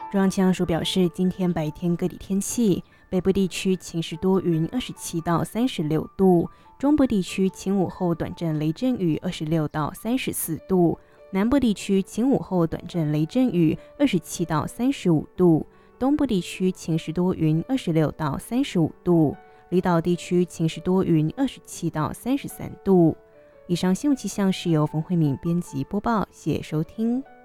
中央气象署表示，今天白天各地天气，北部地区晴时多云，27到36度；中部地区晴午后短暂雷阵雨，26到34度；南部地区晴午后短暂雷阵雨，27到35度；东部地区晴时多云，26到35度；离岛地区晴时多云，27到33度。以上新闻气象是由冯慧敏编辑播报，谢谢收听。